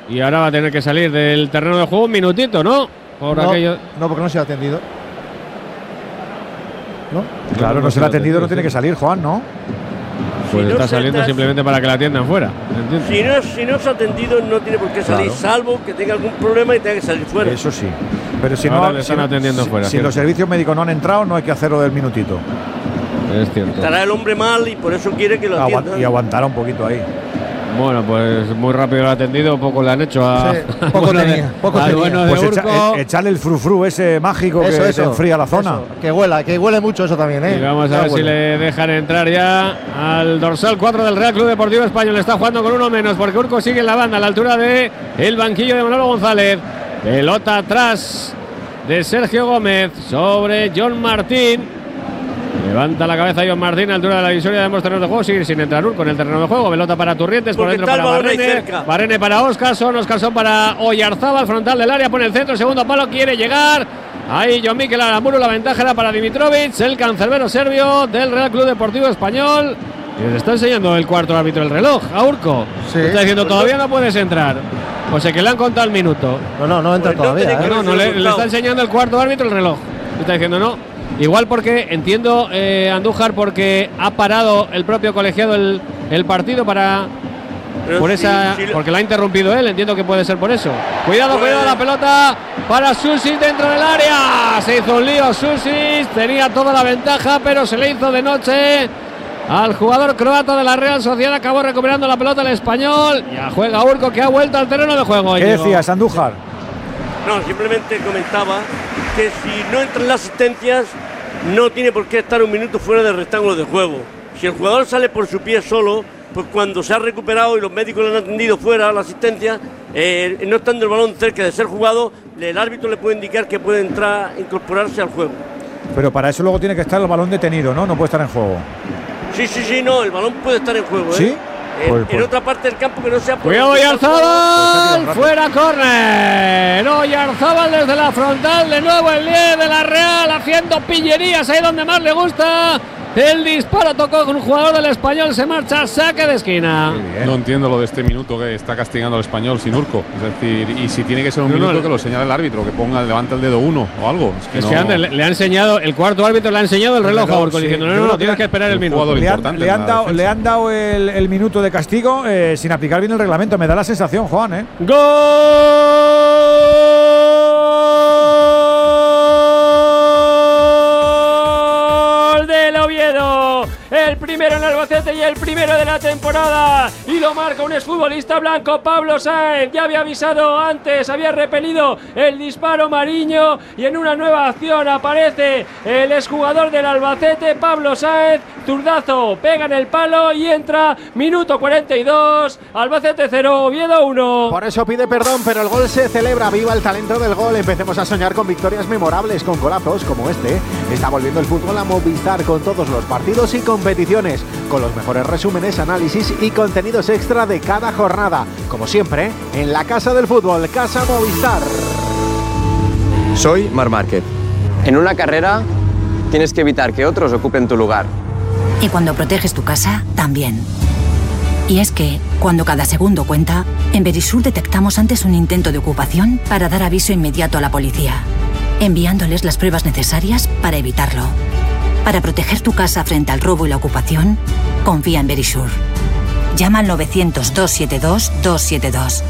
Y ahora va a tener que salir del terreno de juego un minutito, ¿no? No, porque no se ha atendido. ¿No? Claro, no se le ha atendido, no tiene que salir, Juan, ¿no? Pues está saliendo simplemente para que la atiendan fuera. Si no se ha atendido, no tiene por qué salir, salvo que tenga algún problema y tenga que salir fuera. Eso sí. Pero si ahora no, le están atendiendo fuera. Si los servicios médicos no han entrado, no hay que hacerlo del minutito. Es cierto. Estará el hombre mal y por eso quiere que lo atiendan. Y aguantará un poquito ahí. Bueno, pues muy rápido lo ha atendido, poco le han hecho a. Sí, poco tenía. Bueno pues Urco. echarle el frufru ese mágico que te enfría la zona. Eso. Que huele mucho eso también, ¿eh? Y vamos a ver si le dejan entrar ya al dorsal 4 del Real Club Deportivo Español. Está jugando con uno menos porque Urco sigue en la banda a la altura de el banquillo de Manolo González. Pelota atrás de Sergio Gómez sobre John Martín. Levanta la cabeza John Martín a la altura de la divisoria de ambos terrenos de juego. Sigue sin entrar Urco en el terreno de juego. Pelota para Turrientes, por dentro para Barrene. Barrene para Óscarson para Oyarzábal, frontal del área, pone el centro, segundo palo, quiere llegar. Ahí John Mikel Aramuro, la ventaja era para Dimitrovic, el cancerbero serbio del Real Club Deportivo Español. Y le está enseñando el cuarto árbitro el reloj a Urco. Sí. Está diciendo, todavía no puedes entrar. Pues es que le han contado el minuto. No entra todavía. Le está enseñando el cuarto árbitro el reloj. Está diciendo no. Igual porque, entiendo, Andújar, porque ha parado el propio colegiado el partido porque la ha interrumpido él, entiendo que puede ser por eso. Cuidado la pelota para Susic dentro del área. Se hizo un lío Susic, tenía toda la ventaja, pero se le hizo de noche al jugador croata de la Real Sociedad. Acabó recuperando la pelota el español. Ya juega Urco, que ha vuelto al terreno de juego. ¿Qué decías, Andújar? No, simplemente comentaba que si no entran las asistencias, no tiene por qué estar un minuto fuera del rectángulo de juego. Si el jugador sale por su pie solo, pues cuando se ha recuperado y los médicos le han atendido fuera la asistencia, no estando el balón cerca de ser jugado, el árbitro le puede indicar que puede entrar, incorporarse al juego. Pero para eso luego tiene que estar el balón detenido, ¿no? No puede estar en juego. Sí, no, el balón puede estar en juego, ¿eh? ¿Sí? En otra parte del campo que no sea. Cuidado Oyarzábal, fuera córner. Oyarzábal desde la frontal, de nuevo el 10 de la Real haciendo pillerías ahí donde más le gusta. El disparo tocó con un jugador del Español, se marcha, saque de esquina. No entiendo lo de este minuto que está castigando al Español sin Urco. Es decir, y si tiene que ser un minuto que lo señale el árbitro, que levante el dedo 1 o algo. Es que antes le ha enseñado, el cuarto árbitro le ha enseñado el reloj a Urco, diciendo no, tienes que esperar el minuto. Le han dado el minuto de castigo sin aplicar bien el reglamento. Me da la sensación, Juan, ¿eh? ¡Gol! El primero en Albacete y el primero de la temporada, y lo marca un exfutbolista blanco, Pablo Sáenz. Ya había avisado antes, había repelido el disparo Mariño, y en una nueva acción aparece el exjugador del Albacete, Pablo Sáenz. Zurdazo, pega en el palo y entra. Minuto 42, Albacete 0, Oviedo 1. Por eso pide perdón, pero el gol se celebra. Viva el talento del gol. Empecemos a soñar con victorias memorables, con golazos como este. Está volviendo el fútbol a Movistar, con todos los partidos y competiciones, con los mejores resúmenes, análisis y contenidos extra de cada jornada. Como siempre, en la casa del fútbol, Casa Movistar. Soy Marc Márquez. En una carrera tienes que evitar que otros ocupen tu lugar. Y cuando proteges tu casa, también. Y es que, cuando cada segundo cuenta, en Verisur detectamos antes un intento de ocupación para dar aviso inmediato a la policía, enviándoles las pruebas necesarias para evitarlo. Para proteger tu casa frente al robo y la ocupación, confía en Verisur. Llama al 900-272-272.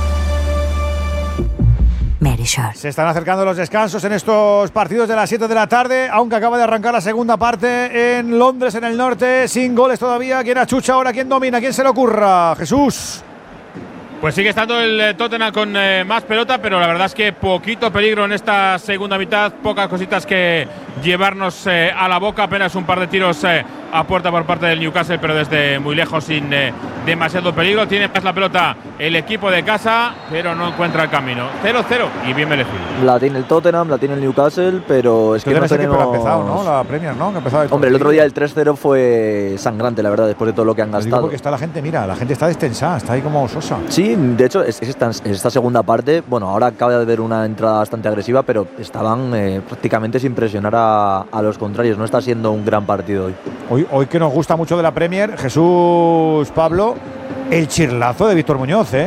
Verisur. Se están acercando los descansos en estos partidos de las 7 de la tarde, aunque acaba de arrancar la segunda parte en Londres, en el norte, sin goles todavía. ¿Quién achucha ahora? ¿Quién domina? ¿Quién se le ocurra? Jesús. Pues sigue estando el Tottenham con más pelota, pero la verdad es que poquito peligro en esta segunda mitad, pocas cositas que llevarnos a la boca, apenas un par de tiros a puerta por parte del Newcastle, pero desde muy lejos, sin demasiado peligro. Tiene más la pelota el equipo de casa, pero no encuentra el camino. 0-0 y bien merecido. La tiene el Tottenham, la tiene el Newcastle, pero es que no tenemos... ha empezado, ¿no? La Premier, ¿no? Que ha empezado Hombre, el otro día el 3-0 fue sangrante, la verdad, después de todo lo que han gastado. Porque está la gente, mira, la gente está destensada, está ahí como sosa. Sí, de hecho, esta segunda parte, bueno, ahora acaba de haber una entrada bastante agresiva, pero estaban prácticamente sin presionar a los contrarios. No está siendo un gran partido hoy. Hoy que nos gusta mucho de la Premier, Jesús, Pablo, el chirlazo de Víctor Muñoz, ¿eh?